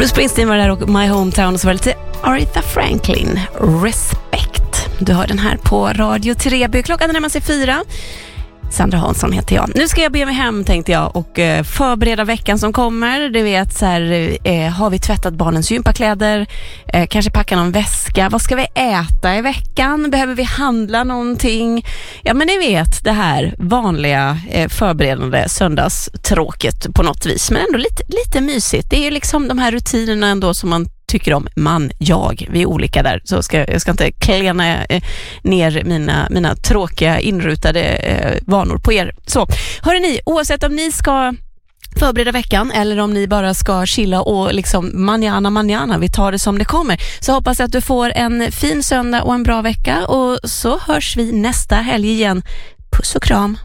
Bruce Springsteen var där och My Hometown, och så var det lite Aretha Franklin, Respect. Du hör den här på Radio Treby. Klockan närmar sig 4. Sandra Hansson heter jag. Nu ska jag be mig hem, tänkte jag, och förbereda veckan som kommer. Du vet, så här, har vi tvättat barnens gympakläder? Kanske packa någon väska. Vad ska vi äta i veckan? Behöver vi handla någonting? Ja, men ni vet, det här vanliga förberedande söndagstråket på något vis. Men ändå lite mysigt. Det är ju liksom de här rutinerna ändå som man tycker om. Vi är olika där, så jag ska inte klena ner mina tråkiga inrutade vanor på er. Så, hörrni, oavsett om ni ska förbereda veckan eller om ni bara ska chilla och liksom manjana, vi tar det som det kommer, så hoppas jag att du får en fin söndag och en bra vecka, och så hörs vi nästa helg igen. Puss och kram!